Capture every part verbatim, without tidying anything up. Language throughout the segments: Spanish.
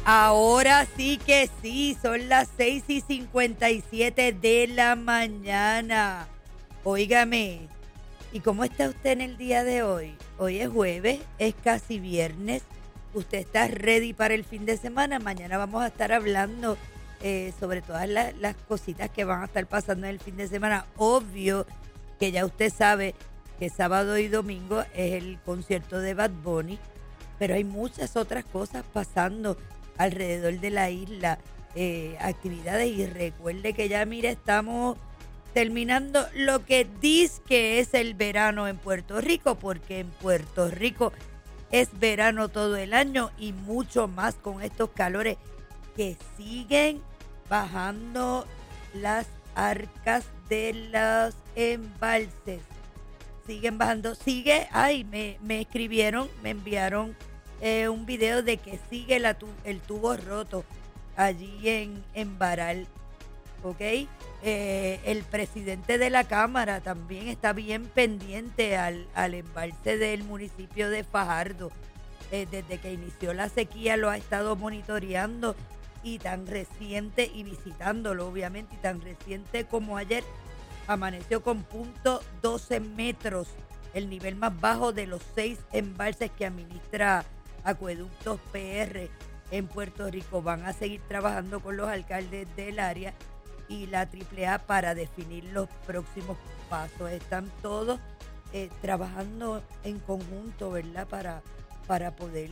Ahora sí que sí, son las seis y cincuenta y siete de la mañana. Óigame, ¿y cómo está usted en el día de hoy? Hoy es jueves, es casi viernes. ¿Usted está ready para el fin de semana? Mañana vamos a estar hablando eh, sobre todas la- las cositas que van a estar pasando en el fin de semana. Obvio que ya usted sabe que sábado y domingo es el concierto de Bad Bunny, pero hay muchas otras cosas pasando alrededor de la isla, eh, actividades, y recuerde que ya, mire, estamos terminando lo que dice que es el verano en Puerto Rico, porque en Puerto Rico es verano todo el año y mucho más con estos calores que siguen bajando las arcas de los embalses. Siguen bajando, sigue, ay, me, me escribieron, me enviaron eh, un video de que sigue la tu- el tubo roto allí en, en Baral, ¿ok? Eh, el presidente de la Cámara también está bien pendiente al, al embalse del municipio de Fajardo. Eh, desde que inició la sequía lo ha estado monitoreando, y tan reciente, y visitándolo obviamente, y tan reciente como ayer, amaneció con punto doce metros, el nivel más bajo de los seis embalses que administra Acueductos P R en Puerto Rico. Van a seguir trabajando con los alcaldes del área y la Triple A para definir los próximos pasos. Están todos eh, trabajando en conjunto, ¿verdad? Para, para poder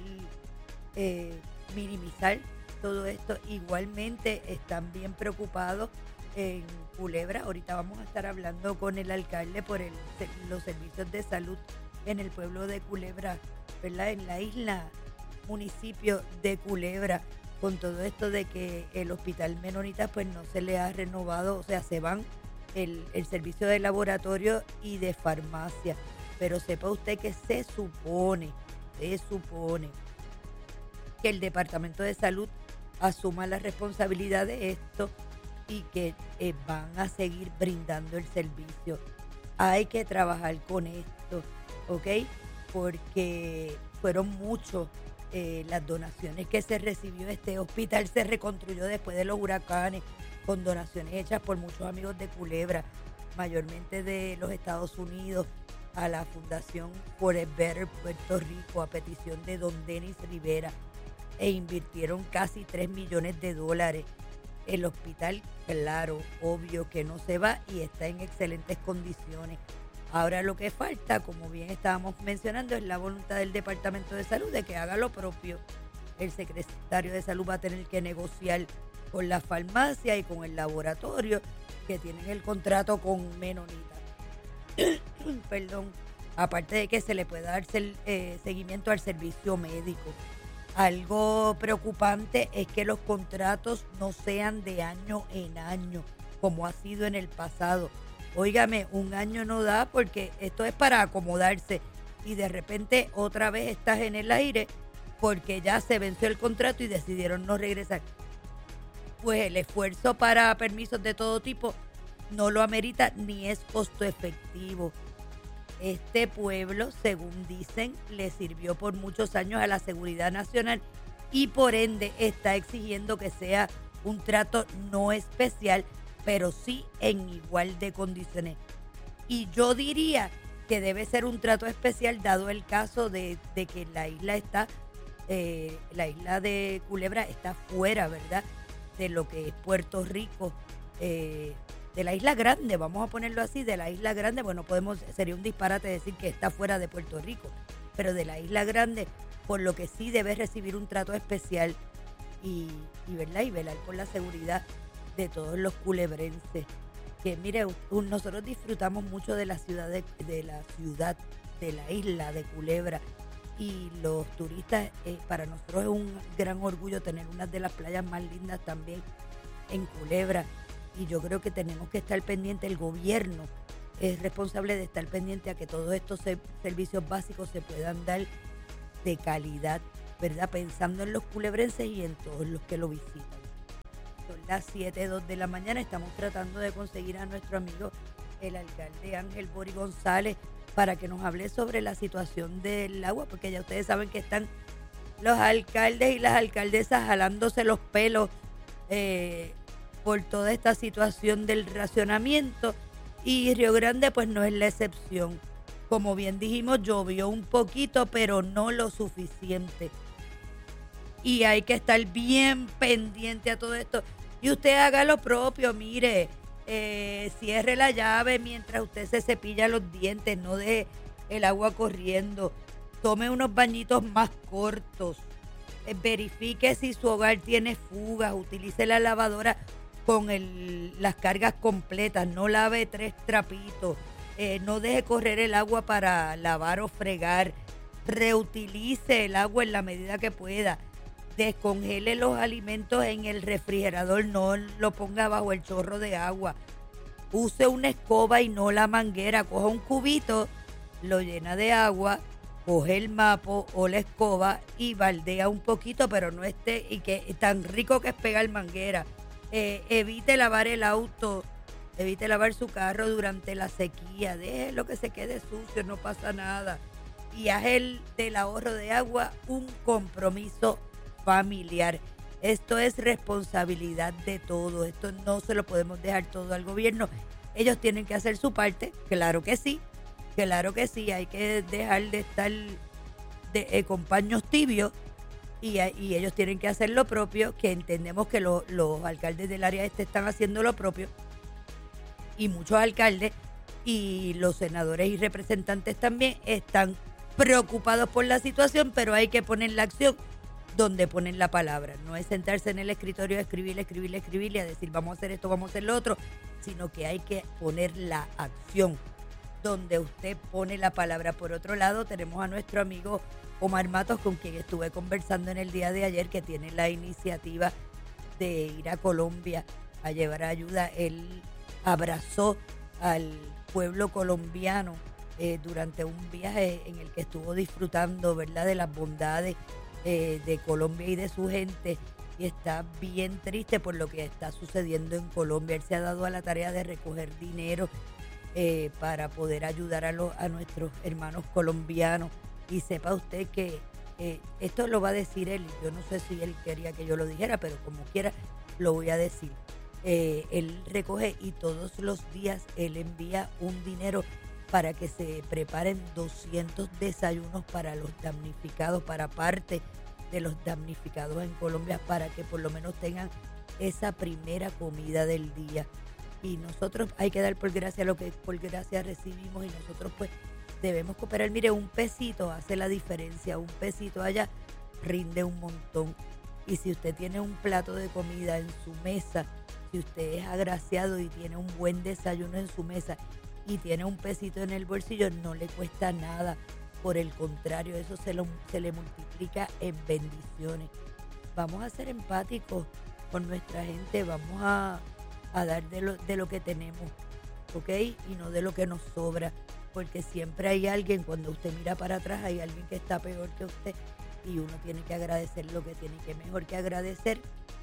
eh, minimizar todo esto. Igualmente están bien preocupados en Culebra. Ahorita vamos a estar hablando con el alcalde por el, los servicios de salud en el pueblo de Culebra, ¿verdad? En la isla, municipio de Culebra, con todo esto de que el hospital Menonitas pues no se le ha renovado, o sea, se van el, el servicio de laboratorio y de farmacia. Pero sepa usted que se supone, se supone que el Departamento de Salud asuma la responsabilidad de esto y que eh, van a seguir brindando el servicio. Hay que trabajar con esto, ¿ok? Porque fueron muchos eh, las donaciones que se recibió. Este hospital se reconstruyó después de los huracanes con donaciones hechas por muchos amigos de Culebra, mayormente de los Estados Unidos, a la Fundación For a Better Puerto Rico, a petición de don Denis Rivera, e invirtieron casi tres millones de dólares. El hospital, claro, obvio que no se va y está en excelentes condiciones. Ahora lo que falta, como bien estábamos mencionando, es la voluntad del Departamento de Salud de que haga lo propio. El secretario de Salud va a tener que negociar con la farmacia y con el laboratorio que tienen el contrato con Menonita. Perdón. Aparte de que se le pueda dar eh, seguimiento al servicio médico. Algo preocupante es que los contratos no sean de año en año, como ha sido en el pasado. Óigame, un año no da, porque esto es para acomodarse y de repente otra vez estás en el aire porque ya se venció el contrato y decidieron no regresar. Pues el esfuerzo para permisos de todo tipo no lo amerita ni es costo efectivo. Este pueblo, según dicen, le sirvió por muchos años a la seguridad nacional y por ende está exigiendo que sea un trato no especial, pero sí en igual de condiciones. Y yo diría que debe ser un trato especial dado el caso de, de que la isla está, eh, la isla de Culebra está fuera, ¿verdad?, de lo que es Puerto Rico, eh, de la isla grande, vamos a ponerlo así, de la isla grande. Bueno, podemos, sería un disparate decir que está fuera de Puerto Rico, pero de la isla grande, por lo que sí debe recibir un trato especial y, y, ¿verdad? y velar por la seguridad de todos los culebrenses. Que mire, un, nosotros disfrutamos mucho de la ciudad de, de la ciudad de la isla de Culebra, y los turistas, eh, para nosotros es un gran orgullo tener una de las playas más lindas también en Culebra. Y yo creo que tenemos que estar pendientes, el gobierno es responsable de estar pendiente a que todos estos se, servicios básicos se puedan dar de calidad, ¿verdad? Pensando en los culebrenses y en todos los que lo visitan. Son las siete y dos de la mañana, estamos tratando de conseguir a nuestro amigo el alcalde Ángel Bori González para que nos hable sobre la situación del agua, porque ya ustedes saben que están los alcaldes y las alcaldesas jalándose los pelos eh, por toda esta situación del racionamiento, y Río Grande pues no es la excepción. Como bien dijimos, llovió un poquito, pero no lo suficiente. Y hay que estar bien pendiente a todo esto. Y usted haga lo propio, mire, eh, cierre la llave mientras usted se cepilla los dientes, no deje el agua corriendo. Tome unos bañitos más cortos. Eh, verifique si su hogar tiene fugas. Utilice la lavadora con el, las cargas completas. No lave tres trapitos. Eh, no deje correr el agua para lavar o fregar. Reutilice el agua en la medida que pueda. Descongele los alimentos en el refrigerador. No lo ponga bajo el chorro de agua. Use una escoba y no la manguera. Coja un cubito, lo llena de agua, coge el mapo o la escoba y baldea un poquito, pero no esté, y que es tan rico que es pegar manguera. Eh, evite lavar el auto, evite lavar su carro durante la sequía. Deje lo que se quede sucio, no pasa nada. Y haz el del ahorro de agua un compromiso familiar. Esto es responsabilidad de todos. Esto no se lo podemos dejar todo al gobierno. Ellos tienen que hacer su parte, claro que sí. Claro que sí, hay que dejar de estar de, eh, con paños tibios y, y ellos tienen que hacer lo propio, que entendemos que lo, los alcaldes del área este están haciendo lo propio, y muchos alcaldes y los senadores y representantes también están preocupados por la situación, pero hay que poner la acción donde ponen la palabra. No es sentarse en el escritorio a escribir, escribir, escribir y a decir vamos a hacer esto, vamos a hacer lo otro, sino que hay que poner la acción donde usted pone la palabra. Por otro lado, tenemos a nuestro amigo Omar Matos, con quien estuve conversando en el día de ayer, que tiene la iniciativa de ir a Colombia a llevar ayuda. Él abrazó al pueblo colombiano eh, durante un viaje en el que estuvo disfrutando, ¿verdad?, de las bondades eh, de Colombia y de su gente, y está bien triste por lo que está sucediendo en Colombia. Él se ha dado a la tarea de recoger dinero Eh, para poder ayudar a, los, a nuestros hermanos colombianos. Y sepa usted que eh, esto lo va a decir él. Yo no sé si él quería que yo lo dijera, pero como quiera lo voy a decir. Eh, él recoge y todos los días él envía un dinero para que se preparen doscientos desayunos para los damnificados, para parte de los damnificados en Colombia, para que por lo menos tengan esa primera comida del día. Y nosotros hay que dar por gracia lo que por gracia recibimos, y nosotros pues debemos cooperar. Mire, un pesito hace la diferencia, un pesito allá rinde un montón. Y si usted tiene un plato de comida en su mesa, si usted es agraciado y tiene un buen desayuno en su mesa y tiene un pesito en el bolsillo, no le cuesta nada. Por el contrario, eso se, lo, se le multiplica en bendiciones. Vamos a ser empáticos con nuestra gente, vamos a a dar de lo, de lo que tenemos, ¿ok? Y no de lo que nos sobra, porque siempre hay alguien, cuando usted mira para atrás, hay alguien que está peor que usted, y uno tiene que agradecer lo que tiene. Que mejor que agradecer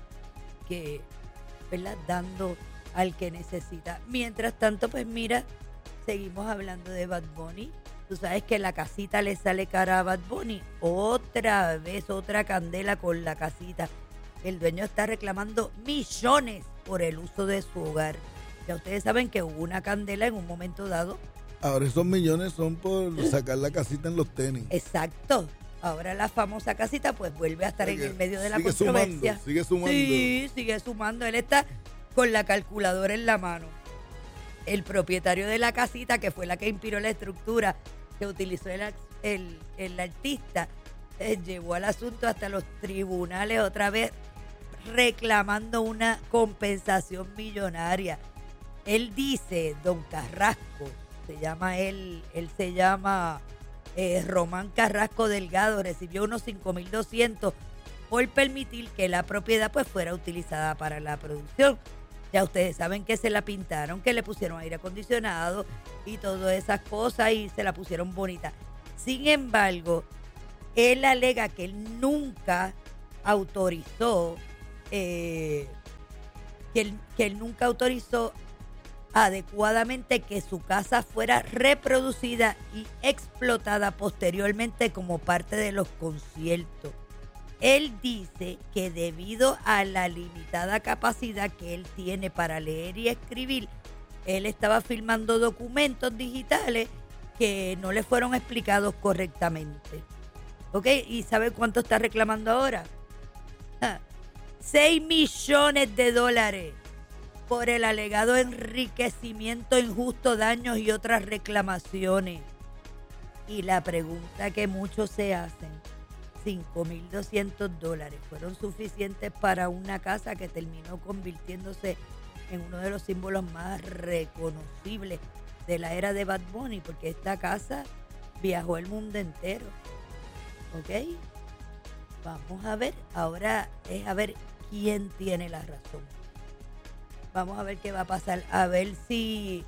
que, ¿verdad?, dando al que necesita. Mientras tanto, pues mira, seguimos hablando de Bad Bunny. Tú sabes que la casita le sale cara a Bad Bunny. Otra vez, otra candela con la casita. El dueño está reclamando millones por el uso de su hogar. Ya ustedes saben que hubo una candela en un momento dado. Ahora esos millones son por sacar la casita en los tenis. Exacto. Ahora la famosa casita pues vuelve a estar en el medio de la sigue controversia. Sumando, sigue sumando. Sí, sigue sumando. Él está con la calculadora en la mano. El propietario de la casita, que fue la que inspiró la estructura que utilizó el, el, el artista, eh, llevó al asunto hasta los tribunales otra vez, reclamando una compensación millonaria. Él dice, don Carrasco, se llama él, él se llama eh, Román Carrasco Delgado, recibió unos cinco mil doscientos por permitir que la propiedad pues fuera utilizada para la producción. Ya ustedes saben que se la pintaron, que le pusieron aire acondicionado y todas esas cosas, y se la pusieron bonita. Sin embargo, él alega que él nunca autorizó Eh, que, él, que él nunca autorizó adecuadamente que su casa fuera reproducida y explotada posteriormente como parte de los conciertos. él dice que debido a la limitada capacidad que él tiene para leer y escribir, él estaba filmando documentos digitales que no le fueron explicados correctamente. ¿Ok? ¿Y sabe cuánto está reclamando ahora? Ja, seis millones de dólares por el alegado enriquecimiento injusto, daños y otras reclamaciones. Y la pregunta que muchos se hacen, cinco mil doscientos dólares fueron suficientes para una casa que terminó convirtiéndose en uno de los símbolos más reconocibles de la era de Bad Bunny, porque esta casa viajó el mundo entero. ¿Ok? Vamos a ver, ahora es a ver quién tiene la razón. Vamos a ver qué va a pasar, a ver si,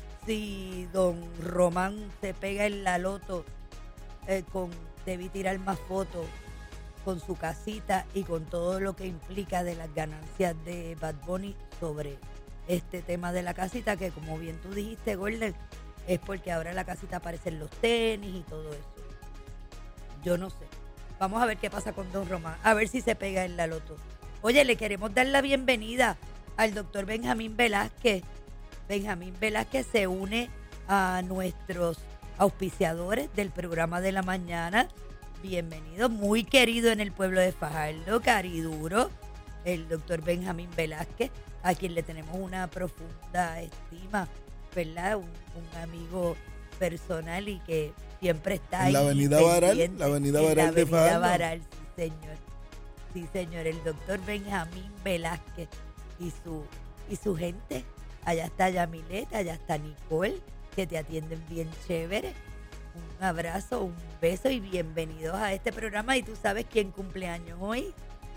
si don Román se pega en la loto eh, con... Debí tirar más fotos con su casita y con todo lo que implica de las ganancias de Bad Bunny sobre este tema de la casita, que como bien tú dijiste, Gordon, es porque ahora en la casita aparecen los tenis y todo eso. Yo no sé. Vamos a ver qué pasa con don Román, a ver si se pega en la loto. Oye, le queremos dar la bienvenida al doctor Benjamín Velázquez. Benjamín Velázquez se une a nuestros auspiciadores del programa de la mañana. Bienvenido, muy querido en el pueblo de Fajardo, cariduro, el doctor Benjamín Velázquez, a quien le tenemos una profunda estima, ¿verdad? Un, un amigo personal y que siempre está ahí. En la avenida Baral, la avenida Baral de Fajardo. La avenida Baral, sí señor. Sí señor, el doctor Benjamín Velázquez y su, y su gente. Allá está Yamilet, allá está Nicole, que te atienden bien chévere. Un abrazo, un beso y bienvenidos a este programa. ¿Y tú sabes quién cumpleaños hoy?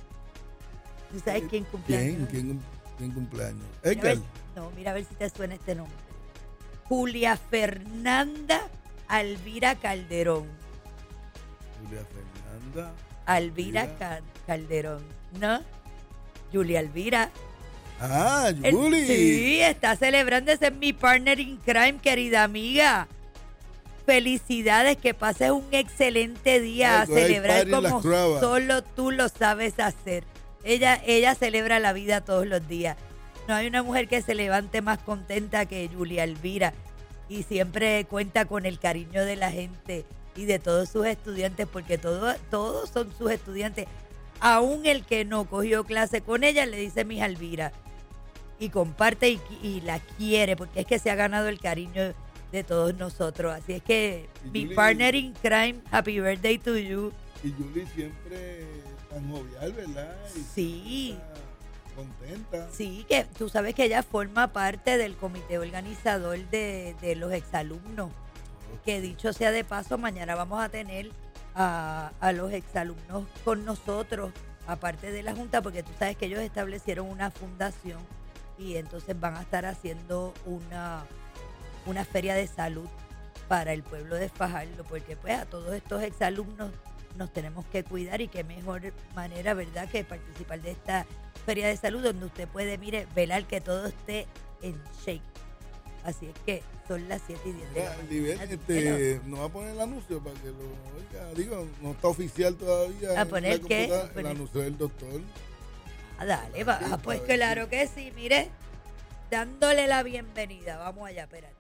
¿Tú sabes quién cumpleaños? ¿Quién? ¿Quién, quién cumpleaños? Mira a ver, no, mira a ver si te suena este nombre. Julia Fernanda Alvira Calderón. Julia Fernanda Alvira Cal- Calderón, ¿no? Julia Alvira. Ah, Julie. El, sí, está celebrando. Ese es mi partner in crime, querida amiga. Felicidades, que pases un excelente día. Ay, a celebrar como Crabas. Solo tú lo sabes hacer. Ella, ella celebra la vida todos los días. No hay una mujer que se levante más contenta que Julia Elvira, y siempre cuenta con el cariño de la gente y de todos sus estudiantes, porque todo, todos son sus estudiantes. Aún el que no cogió clase con ella le dice mis Elvira, y comparte y, y la quiere, porque es que se ha ganado el cariño de todos nosotros. Así es que Y mi Julie- partner in crime, happy birthday to you. Y Julie siempre tan jovial, ¿verdad? Y Sí. está contenta. Sí, que tú sabes que ella forma parte del comité organizador de, de los exalumnos. Que dicho sea de paso, mañana vamos a tener a, a los exalumnos con nosotros, aparte de la Junta, porque tú sabes que ellos establecieron una fundación y entonces van a estar haciendo una, una feria de salud para el pueblo de Fajardo, porque pues a todos estos exalumnos nos tenemos que cuidar, y qué mejor manera, ¿verdad?, que participar de esta feria de salud donde usted puede, mire, velar que todo esté en shape. Así es que son las siete y diez de la Mira, mañana. Nivel, este, nos va a poner el anuncio para que lo oiga. Digo, no está oficial todavía. ¿A en poner la qué? computadora, ¿A poner? El anuncio del doctor. Ah, dale, va. Sí, Ah, pues para ver claro que sí, mire, dándole la bienvenida. Vamos allá, espérate.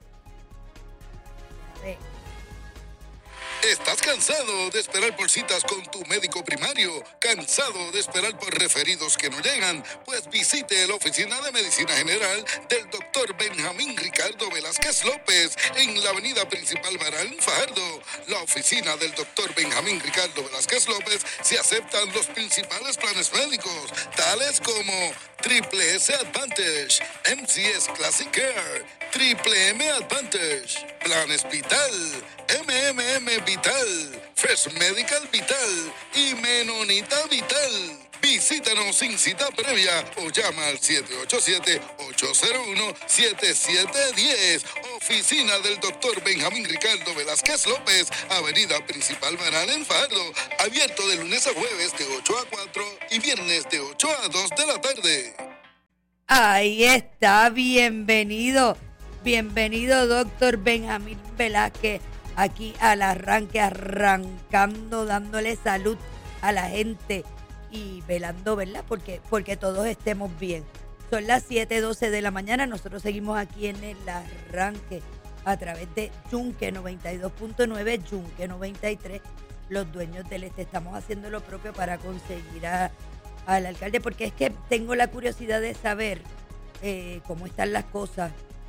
A ver. ¿Estás cansado de esperar por citas con tu médico primario? ¿Cansado de esperar por referidos que no llegan? Pues visite la Oficina de Medicina General del doctor Benjamín Ricardo Velázquez López en la avenida principal Baral, Fajardo. La oficina del doctor Benjamín Ricardo Velázquez López se aceptan los principales planes médicos, tales como Triple S Advantage, M C S Classic Care, Triple M Advantage, Planes Vital, M M M Vital, Fresh Medical Vital y Menonita Vital. Visítanos sin cita previa o llama al siete ocho siete, ocho cero uno, siete siete uno cero. Oficina del doctor Benjamín Ricardo Velázquez López, avenida principal Baral en Fajardo. Abierto de lunes a jueves de ocho a cuatro y viernes de ocho a dos de la tarde. Ahí está, bienvenido. Bienvenido, doctor Benjamín Velázquez, aquí al arranque, arrancando, dándole salud a la gente y velando, ¿verdad? Porque, porque todos estemos bien. Son las siete doce de la mañana. Nosotros seguimos aquí en el arranque a través de Yunque noventa y dos punto nueve, Yunque noventa y tres. Los dueños del este estamos haciendo lo propio para conseguir a, al alcalde, porque es que tengo la curiosidad de saber eh, cómo están las cosas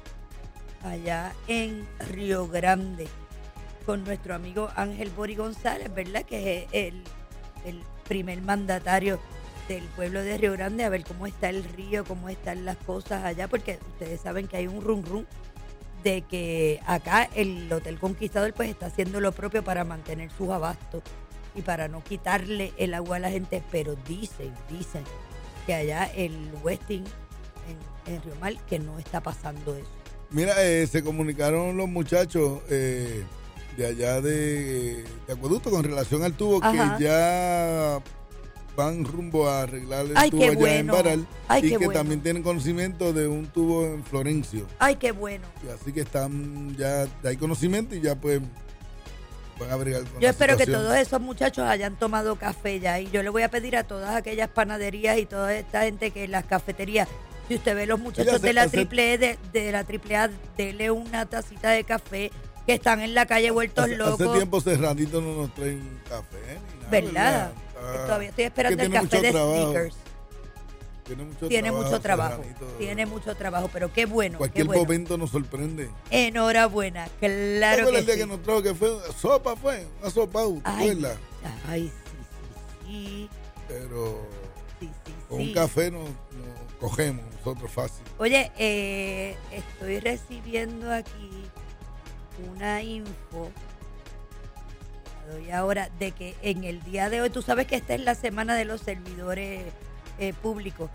allá en Río Grande con nuestro amigo Ángel Bori González, ¿verdad? Que es el, el primer mandatario del pueblo de Río Grande, a ver cómo está el río, cómo están las cosas allá, porque ustedes saben que hay un rum rum de que acá el Hotel Conquistador pues está haciendo lo propio para mantener sus abastos y para no quitarle el agua a la gente, pero dicen, dicen que allá el Westin en, en Río Mar que no está pasando eso. Mira, eh, se comunicaron los muchachos eh, de allá de, de Acueducto con relación al tubo. Ajá. Que ya van rumbo a arreglar el Ay, tubo allá bueno. en Baral. Ay, y que bueno. también tienen conocimiento de un tubo en Florencio. Ay, qué bueno. Y así que están ya, hay conocimiento y ya pues van a bregar con Yo la espero situación. que todos esos muchachos hayan tomado café ya, y yo le voy a pedir a todas aquellas panaderías y toda esta gente que en las cafeterías, si usted ve los muchachos Oye, hace, de la hace, triple E, de, de la triple A, dele una tacita de café, que están en la calle vueltos hace, locos. Hace tiempo cerradito no nos traen café ni nada, ¿Verdad? ¿verdad? Ah, Todavía estoy esperando el tiene café mucho de trabajo. Snickers. Tiene mucho Tiene trabajo. mucho trabajo. Serranito. Tiene mucho trabajo, pero qué bueno. Cualquier qué bueno. momento nos sorprende. Enhorabuena, claro que el día sí. que nos trajo que fue sopa, fue una sopa, ¿te Ay, acuerdas? ay, sí, sí, sí. Pero Sí, sí, con sí. un café nos, nos cogemos nosotros fácil. Oye, eh, estoy recibiendo aquí una info, la doy ahora, de que en el día de hoy, tú sabes que esta es la semana de los servidores eh, públicos,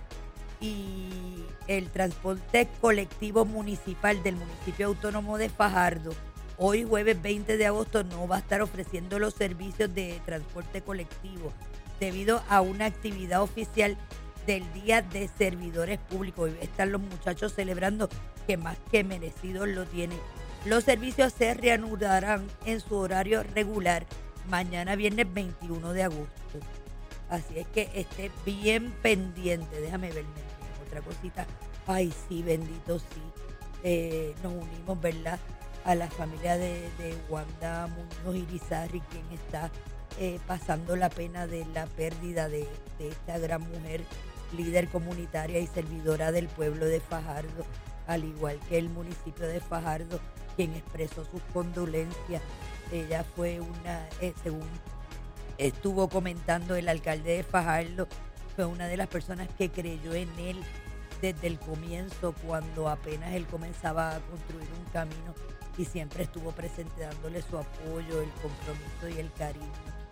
y el transporte colectivo municipal del municipio autónomo de Fajardo, hoy jueves veinte de agosto, no va a estar ofreciendo los servicios de transporte colectivo debido a una actividad oficial del Día de Servidores Públicos. Hoy están los muchachos celebrando, que más que merecidos lo tienen. Los servicios se reanudarán en su horario regular mañana viernes veintiuno de agosto. Así es que esté bien pendiente. Déjame ver otra cosita. Ay, sí, bendito, sí. Eh, nos unimos, ¿verdad?, a la familia de, de Wanda Muñoz Irizarry, quien está eh, pasando la pena de la pérdida de, de esta gran mujer, líder comunitaria y servidora del pueblo de Fajardo, al igual que el municipio de Fajardo, quien expresó sus condolencias. Ella fue una, eh, según estuvo comentando el alcalde de Fajardo, fue una de las personas que creyó en él desde el comienzo, cuando apenas él comenzaba a construir un camino, y siempre estuvo presente dándole su apoyo, el compromiso y el cariño.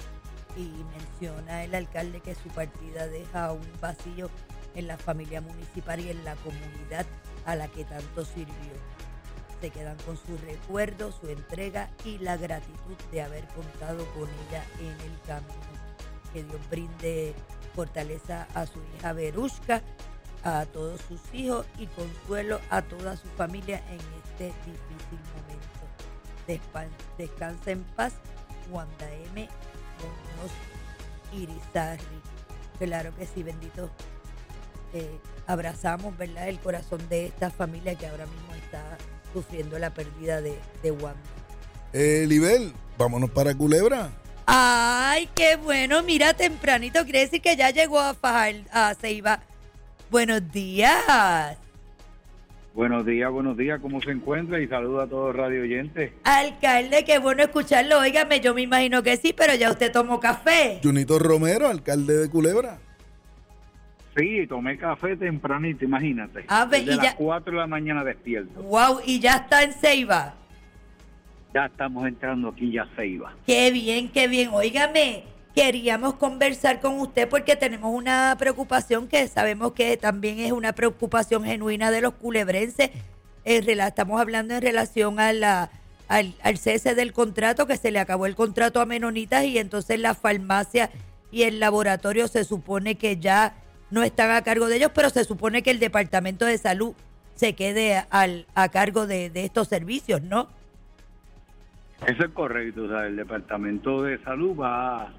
Y menciona el alcalde que su partida deja un vacío en la familia municipal y en la comunidad a la que tanto sirvió. Se quedan con su recuerdo, su entrega y la gratitud de haber contado con ella en el camino. Que Dios brinde fortaleza a su hija Verushka, a todos sus hijos, y consuelo a toda su familia en este difícil momento. Despan- descansa en paz, Wanda M. Muñoz Irizarry. Claro que sí, bendito. Eh, abrazamos, ¿verdad?, el corazón de esta familia que ahora mismo está sufriendo la pérdida de, de Wanda. Eh, Libel, vámonos para Culebra. Ay, qué bueno, mira, tempranito, quiere decir que ya llegó a Fajar, a Ceiba. Buenos días. Buenos días, buenos días, ¿cómo se encuentra? Y saludo a todos los radio oyentes. Alcalde, qué bueno escucharlo. Óigame, yo me imagino que sí, pero ya usted tomó café. Junito Romero, alcalde de Culebra. Sí, tomé café tempranito, imagínate. A ver, Desde y las ya- cuatro de la mañana despierto. Wow, y ya está en Ceiba. Ya estamos entrando aquí ya a Ceiba. Qué bien, qué bien. Óigame, queríamos conversar con usted porque tenemos una preocupación que sabemos que también es una preocupación genuina de los culebrenses. En rela- estamos hablando en relación a la, al, al cese del contrato, que se le acabó el contrato a Menonitas, y entonces la farmacia y el laboratorio se supone que ya no están a cargo de ellos, pero se supone que el Departamento de Salud se quede al, a cargo de, de estos servicios, ¿no? Eso es correcto, o sea, el Departamento de Salud va,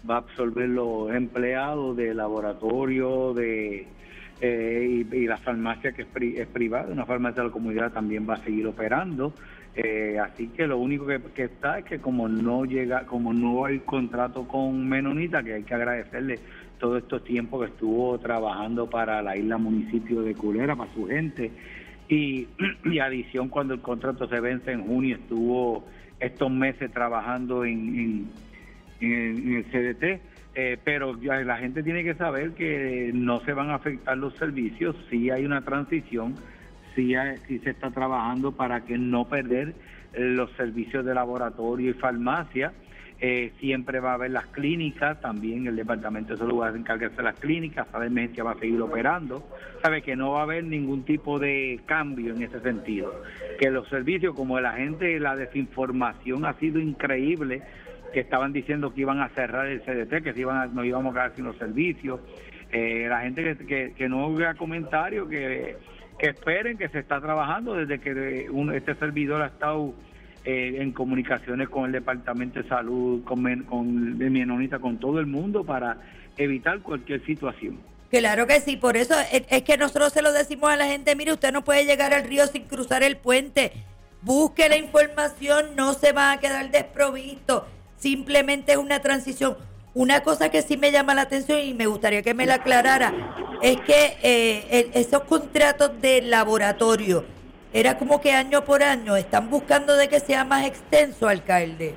va a absorber los empleados de laboratorio, de eh, y, y la farmacia que es, pri, es privada, una farmacia de la comunidad también va a seguir operando. Eh, así que lo único que, que está es que como no llega, como no hay contrato con Menonita, que hay que agradecerle todo estos tiempos que estuvo trabajando para la isla municipio de Culebra, para su gente, y, y adición cuando el contrato se vence en junio, estuvo estos meses trabajando en, en, en el C D T, eh, pero ya la gente tiene que saber que no se van a afectar los servicios, sí hay una transición, sí, hay, sí se está trabajando para que no perder los servicios de laboratorio y farmacia. Eh, siempre va a haber las clínicas, también el Departamento de Salud va a encargarse de las clínicas, Sala de Emergencia va a seguir operando, sabe que no va a haber ningún tipo de cambio en ese sentido, que los servicios, como la gente, la desinformación ha sido increíble, que estaban diciendo que iban a cerrar el C D T, que se iban a, nos íbamos a quedar sin los servicios, eh, la gente que, que, que no vea comentarios, que, que esperen, que se está trabajando desde que un, este servidor ha estado Eh, en comunicaciones con el Departamento de Salud, con, con de Menonita, con todo el mundo para evitar cualquier situación. Claro que sí, por eso es, es que nosotros se lo decimos a la gente, mire, usted no puede llegar al río sin cruzar el puente, busque la información, no se va a quedar desprovisto, simplemente es una transición. Una cosa que sí me llama la atención y me gustaría que me la aclarara, es que eh, el, esos contratos de laboratorio, era como que año por año, ¿están buscando de que sea más extenso, alcalde?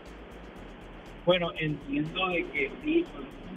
Bueno, entiendo de que sí,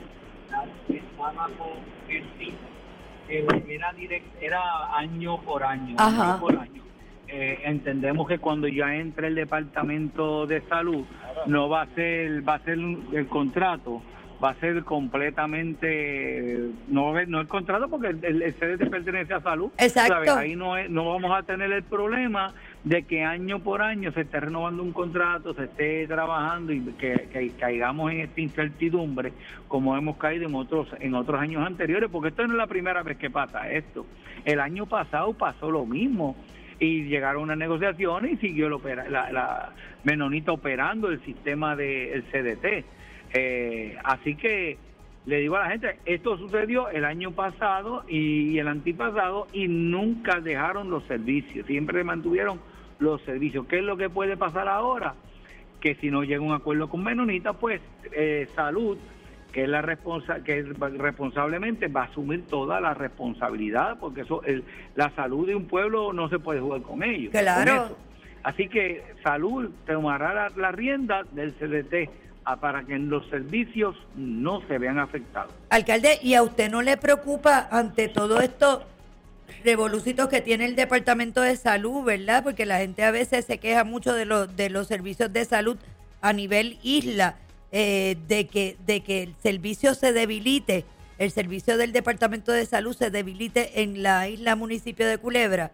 estaba con el sí, era, direct, era año por año, Ajá. año por año. Eh, entendemos que cuando ya entre el Departamento de Salud, no va a ser, va a ser el contrato, va a ser completamente, no, no el contrato porque el, el C D T pertenece a Salud. Exacto. ¿Sabes? Ahí no, es, no vamos a tener el problema de que año por año se esté renovando un contrato, se esté trabajando y que, que caigamos en esta incertidumbre como hemos caído en otros en otros años anteriores, porque esto no es la primera vez que pasa esto. El año pasado pasó lo mismo y llegaron unas negociaciones y siguió el opera, la, la Menonita operando el sistema del C D T. Eh, así que le digo a la gente, esto sucedió el año pasado y, y el antipasado y nunca dejaron los servicios, siempre mantuvieron los servicios. ¿Qué es lo que puede pasar ahora? Que si no llega un acuerdo con Menonita, pues eh, Salud, que es la responsa que responsablemente va a asumir toda la responsabilidad, porque eso el, la salud de un pueblo no se puede jugar con ellos. Claro. Con Así que Salud tomará la, la rienda del C D T para que los servicios no se vean afectados. Alcalde, ¿y a usted no le preocupa ante todo esto revolucitos que tiene el Departamento de Salud, verdad? Porque la gente a veces se queja mucho de los de los servicios de salud a nivel isla, eh, de que de que el servicio se debilite, el servicio del Departamento de Salud se debilite en la isla municipio de Culebra.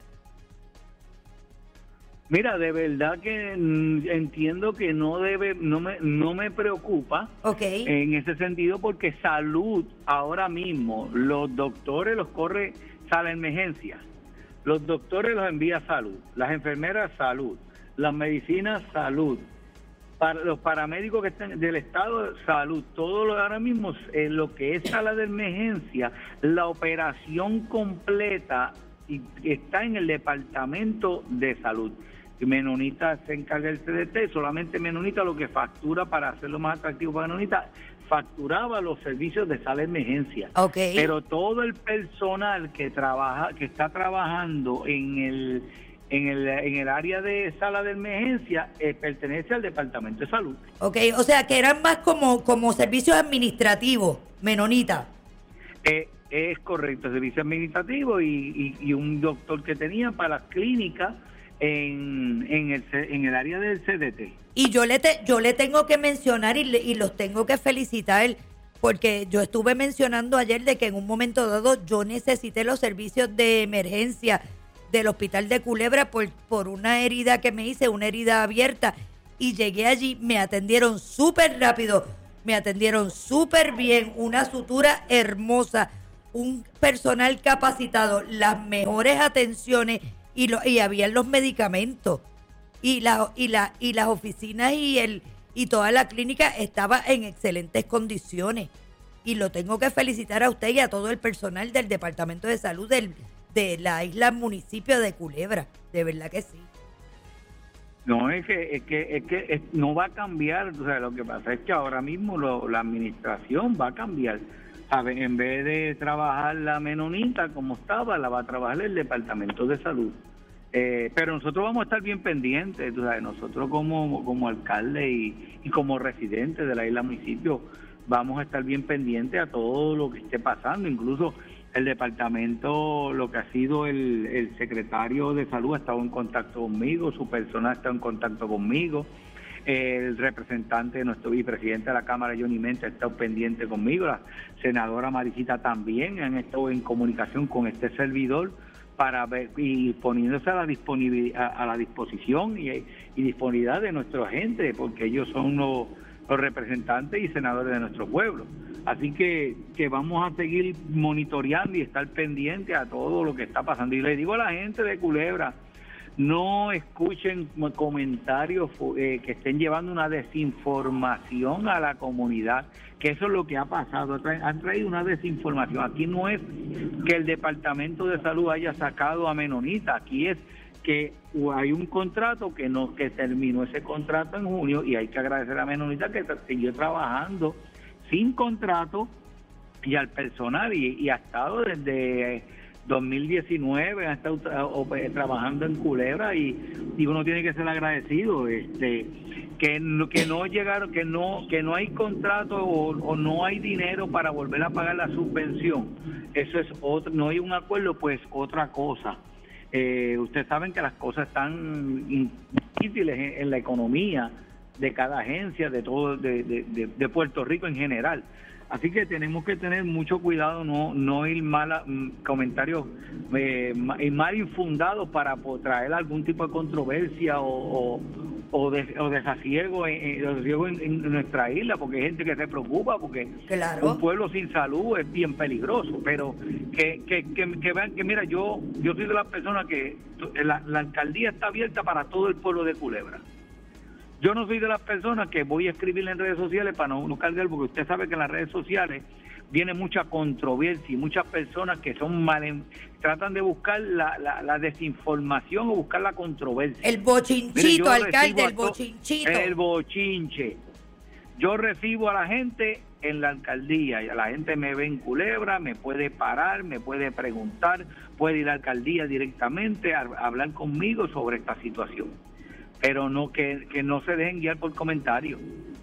Mira, de verdad que mm, entiendo que no debe, no me, no me preocupa okay. en ese sentido, porque Salud ahora mismo, los doctores los corre sala de emergencia, los doctores los envía Salud, las enfermeras Salud, las medicinas Salud, para los paramédicos que están del estado Salud, todo lo ahora mismo eh, lo que es sala de emergencia, la operación completa y está en el Departamento de Salud. Menonita se encarga del C D T, solamente Menonita lo que factura para hacerlo más atractivo para Menonita, facturaba los servicios de sala de emergencia. Okay. Pero todo el personal que trabaja, que está trabajando en el en el en el área de sala de emergencia eh, pertenece al Departamento de Salud. Okay, o sea que eran más como como servicios administrativos, Menonita. Eh, es correcto, servicio administrativo y, y, y un doctor que tenía para las clínicas en, en, el, en el área del C D T. Y yo le te, yo le tengo que mencionar y, le, y los tengo que felicitar, porque yo estuve mencionando ayer de que en un momento dado yo necesité los servicios de emergencia del hospital de Culebra por, por una herida que me hice, una herida abierta, y llegué allí, me atendieron súper rápido, me atendieron súper bien, una sutura hermosa, un personal capacitado, las mejores atenciones y, lo, y habían los medicamentos y la y la y las oficinas y el y toda la clínica estaba en excelentes condiciones. Y lo tengo que felicitar a usted y a todo el personal del Departamento de Salud del, de la isla municipio de Culebra. De verdad que sí. No, es que es que, es que es, no va a cambiar. O sea, lo que pasa es que ahora mismo lo, la administración va a cambiar. ¿Sabe? En vez de trabajar la menonita como estaba, la va a trabajar el Departamento de Salud. Eh, pero nosotros vamos a estar bien pendientes. O sea, nosotros como, como alcalde y, y como residentes de la isla municipio vamos a estar bien pendientes a todo lo que esté pasando. Incluso el departamento, lo que ha sido el, el secretario de salud ha estado en contacto conmigo, su personal está en contacto conmigo, el representante de nuestro vicepresidente de la Cámara, Johnny Menta, ha estado pendiente conmigo, la senadora Maricita también han estado en comunicación con este servidor para ver y poniéndose a la disponibilidad, a, a la disposición y, y disponibilidad de nuestra gente, porque ellos son los los representantes y senadores de nuestro pueblo. Así que, que vamos a seguir monitoreando y estar pendientes a todo lo que está pasando. Y le digo a la gente de Culebra, no escuchen comentarios eh, que estén llevando una desinformación a la comunidad, que eso es lo que ha pasado, han traído una desinformación. Aquí no es que el Departamento de Salud haya sacado a Menonita, aquí es que hay un contrato que no que terminó ese contrato en junio y hay que agradecer a Menonita que siguió trabajando sin contrato y al personal y, y ha estado desde dos mil diecinueve, ha estado tra trabajando en Culebra y, y uno tiene que ser agradecido este que no, que no llegaron, que no que no hay contrato o, o no hay dinero para volver a pagar la subvención. Eso es otro, no hay un acuerdo, pues otra cosa. Eh, ustedes saben que las cosas están difíciles en, en la economía de cada agencia, de todo, de, de, de, de Puerto Rico en general. Así que tenemos que tener mucho cuidado, no no ir mal a, comentarios eh, mal infundados para traer algún tipo de controversia o, o, o, de, o desasiego, en, desasiego en, en nuestra isla, porque hay gente que se preocupa, porque claro, un pueblo sin salud es bien peligroso. Pero que, que, que, que vean que, mira, yo yo soy de las personas que la, la alcaldía está abierta para todo el pueblo de Culebra. Yo no soy de las personas que voy a escribir en redes sociales para no, no cargar, porque usted sabe que en las redes sociales viene mucha controversia y muchas personas que son mal, tratan de buscar la, la, la desinformación o buscar la controversia. El bochinchito, Mire, alcalde, el bochinchito. El bochinche. Yo recibo a la gente en la alcaldía y a la gente me ve en Culebra, me puede parar, me puede preguntar, puede ir a la alcaldía directamente a, a hablar conmigo sobre esta situación. Pero no que, que no se dejen guiar por comentarios.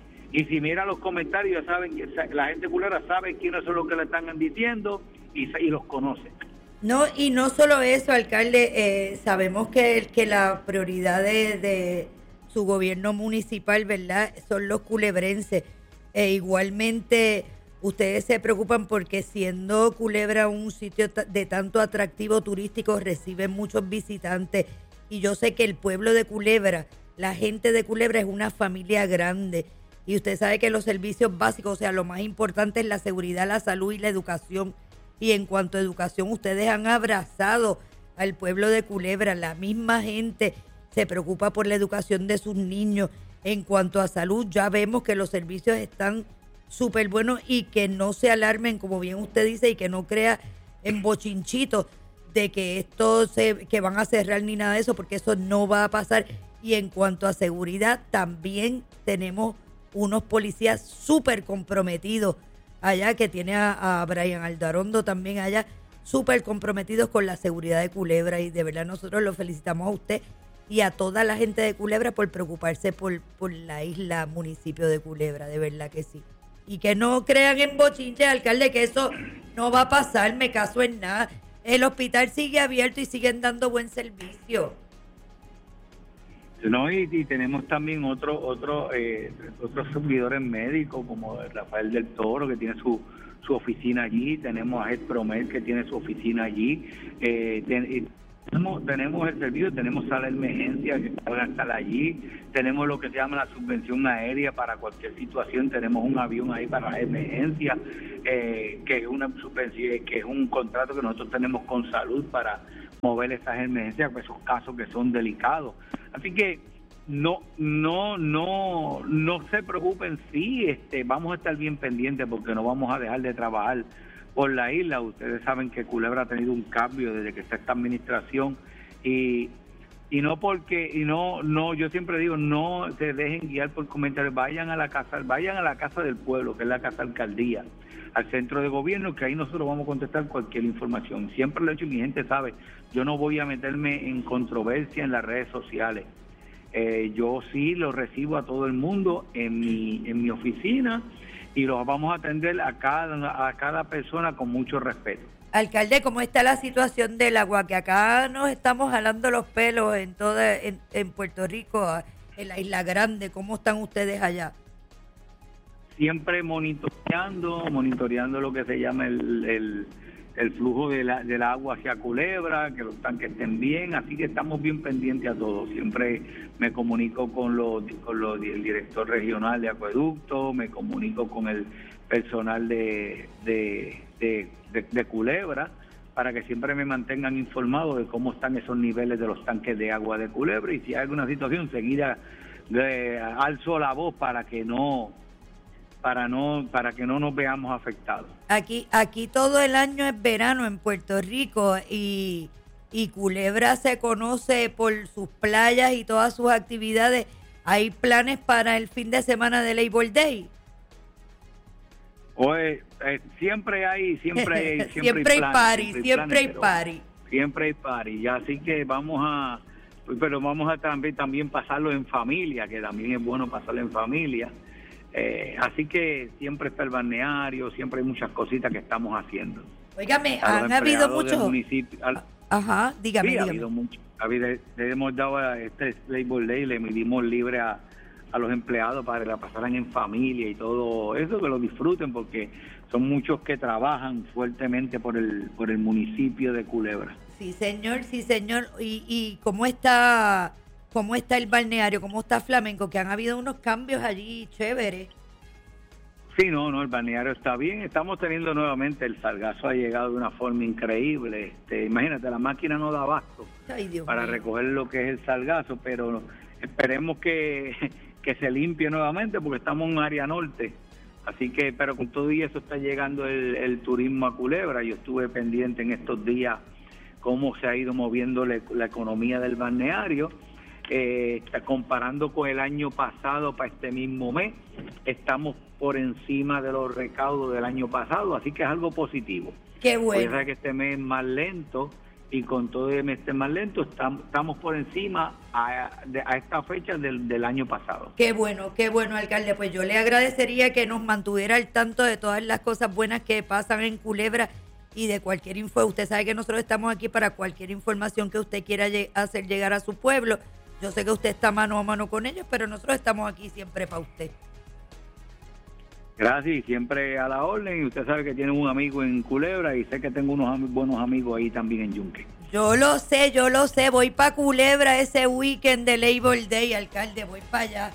Y si mira los comentarios, ya saben que la gente culera sabe quiénes son los que le están diciendo y, y los conoce. No, y no solo eso, alcalde, eh, sabemos que, que la prioridad de, de su gobierno municipal, ¿verdad?, son los culebrenses. E igualmente, ustedes se preocupan porque siendo Culebra un sitio de tanto atractivo turístico, reciben muchos visitantes. Y yo sé que el pueblo de Culebra, la gente de Culebra es una familia grande. Y usted sabe que los servicios básicos, o sea, lo más importante es la seguridad, la salud y la educación. Y en cuanto a educación, ustedes han abrazado al pueblo de Culebra. La misma gente se preocupa por la educación de sus niños. En cuanto a salud, ya vemos que los servicios están súper buenos y que no se alarmen, como bien usted dice, y que no crea en bochinchitos de que esto se, que van a cerrar ni nada de eso, porque eso no va a pasar. Y en cuanto a seguridad, también tenemos unos policías súper comprometidos allá, que tiene a, a Brian Aldarondo también allá, súper comprometidos con la seguridad de Culebra. Y de verdad nosotros lo felicitamos a usted y a toda la gente de Culebra por preocuparse por, por la isla, municipio de Culebra, de verdad que sí. Y que no crean en bochinche, alcalde, que eso no va a pasar, me caso en nada. El hospital sigue abierto y siguen dando buen servicio. No, y, y tenemos también otro, otro, eh, otros servidores médicos como Rafael del Toro, que tiene su, su oficina allí. Tenemos a Ed Promet, que tiene su oficina allí. Eh, ten, tenemos, tenemos el servicio, tenemos sala de emergencia que pueden estar allí. Tenemos lo que se llama la subvención aérea para cualquier situación. Tenemos un avión ahí para la emergencia, eh, que es una subvención, que es un contrato que nosotros tenemos con salud para mover esas emergencias, pues esos casos que son delicados. Así que No, no, no, no se preocupen, sí, este, vamos a estar bien pendientes porque no vamos a dejar de trabajar por la isla. Ustedes saben que Culebra ha tenido un cambio desde que está esta administración y y no porque y no no yo siempre digo, no se dejen guiar por comentarios, vayan a la casa, vayan a la casa del pueblo, que es la casa alcaldía, al centro de gobierno, que ahí nosotros vamos a contestar cualquier información. Siempre lo he hecho y mi gente sabe, yo no voy a meterme en controversia en las redes sociales. Eh, yo sí lo recibo a todo el mundo en mi en mi oficina y los vamos a atender a cada a cada persona con mucho respeto. Alcalde, ¿cómo está la situación del agua? Que acá nos estamos jalando los pelos en toda en, en Puerto Rico, en la Isla Grande. ¿Cómo están ustedes allá? Siempre monitoreando, monitoreando lo que se llama el, el, el flujo de la, del agua hacia Culebra, que los tanques estén bien, así que estamos bien pendientes a todo. Siempre me comunico con, los, con los, el director regional de acueducto, me comunico con el personal de, de, de, de, de Culebra, para que siempre me mantengan informado de cómo están esos niveles de los tanques de agua de Culebra, y si hay alguna situación, seguida eh, alzo la voz para que no para no para que no nos veamos afectados. Aquí aquí todo el año es verano en Puerto Rico y, y Culebra se conoce por sus playas y todas sus actividades. ¿Hay planes para el fin de semana de Labor Day? Pues eh, siempre hay siempre hay siempre, siempre hay, planes, party siempre hay, siempre hay planes, party siempre hay party, y así que vamos a pero vamos a también también pasarlo en familia, que también es bueno pasarlo en familia. Eh, así que siempre está el balneario, siempre hay muchas cositas que estamos haciendo. Óigame, han habido muchos. Al... Ajá, dígame, sí, dígame. ha habido mucho. Ha habido, le hemos dado a este Labor Day, le dimos libre a, a los empleados para que la pasaran en familia y todo eso, que lo disfruten, porque son muchos que trabajan fuertemente por el por el municipio de Culebra. Sí, señor, sí, señor. ¿Y, y cómo está cómo está el balneario? ¿Cómo está Flamenco? Que han habido unos cambios allí chéveres. Sí, no, no, el balneario está bien. Estamos teniendo nuevamente, el sargazo ha llegado de una forma increíble. Este, imagínate, la máquina no da abasto Ay, Dios para mío. recoger lo que es el sargazo, pero esperemos que, que se limpie nuevamente porque estamos en área norte. Así que, pero con todo y eso está llegando el, el turismo a Culebra. Yo estuve pendiente en estos días cómo se ha ido moviendo la, la economía del balneario. Eh, comparando con el año pasado para este mismo mes, estamos por encima de los recaudos del año pasado, así que es algo positivo. Qué bueno. Puede ser que este mes es más lento, y con todo el mes este más lento, estamos, estamos por encima a, de, a esta fecha del, del año pasado. Qué bueno, qué bueno, alcalde. Pues yo le agradecería que nos mantuviera al tanto de todas las cosas buenas que pasan en Culebra y de cualquier info. Usted sabe que nosotros estamos aquí para cualquier información que usted quiera hacer llegar a su pueblo. Yo sé que usted está mano a mano con ellos, pero nosotros estamos aquí siempre para usted. Gracias, y siempre a la orden. Y usted sabe que tiene un amigo en Culebra, y sé que tengo unos am- buenos amigos ahí también en Yunque. Yo lo sé, yo lo sé. Voy para Culebra ese weekend de Labor Day, alcalde. Voy para allá.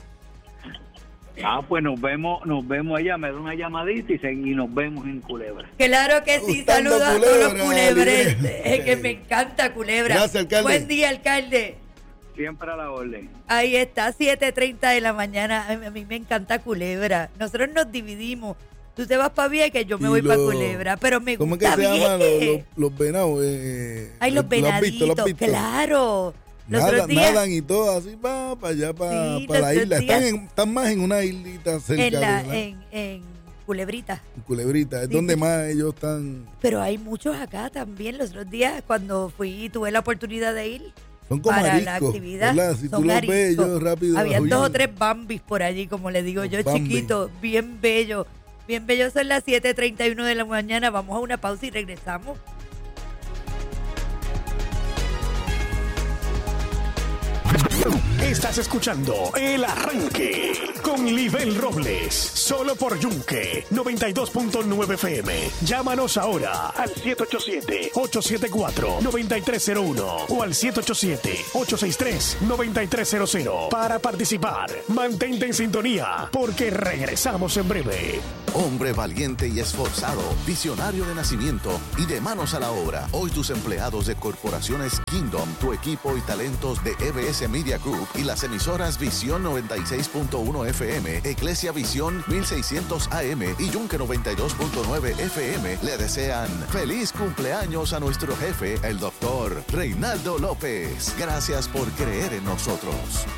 Ah, pues nos vemos, nos vemos allá. Me da una llamadita y, se, y nos vemos en Culebra. Claro que sí. Gustando Saludos a todos los Culebra, culebrenses. libre. Es que me encanta Culebra. Gracias, alcalde. Buen día, alcalde. Siempre a la orden. Ahí está, siete treinta de la mañana. A mí me encanta Culebra. Nosotros nos dividimos. Tú te vas para Vieques, que yo me Y voy lo- para Culebra. Pero me ¿Cómo es que gusta se llaman los, Vieques. los, los venados? Eh, Ay, los ¿lo has visto? ¿Lo has venaditos, visto? claro. Los Nada- otros días nadan y todo así va para allá, para, Sí, para la los isla. otros Están, días- en- están más en una islita cerca en, la, de la en, en Culebrita. en Culebrita. Es Sí, donde sí. más ellos están. Pero hay muchos acá también. Los otros días, cuando fui, tuve la oportunidad de ir Son como para la ariscos, actividad. ¿verdad? Si son tú los ves, ariscos. ellos rápido. Habían oye, dos o tres bambis por allí, como le digo Los yo, Bambi. chiquitos, bien bellos. Bien bellos, son las siete treinta y uno de la mañana. Vamos a una pausa y regresamos. Estás escuchando El Arranque con Libel Robles, solo por Yunque noventa y dos punto nueve F M. Llámanos ahora al siete ocho siete, ocho siete cuatro, nueve tres cero uno o al siete ocho siete, ocho seis tres, nueve tres cero cero para participar. Mantente en sintonía porque regresamos en breve. Hombre valiente y esforzado, visionario de nacimiento y de manos a la obra. Hoy tus empleados de Corporaciones Kingdom, tu equipo y talentos de E B S Media Media Group y las emisoras Visión noventa y seis punto uno F M, Iglesia Visión mil seiscientos A M y Yunque noventa y dos punto nueve F M le desean feliz cumpleaños a nuestro jefe, el doctor Reinaldo López. Gracias por creer en nosotros.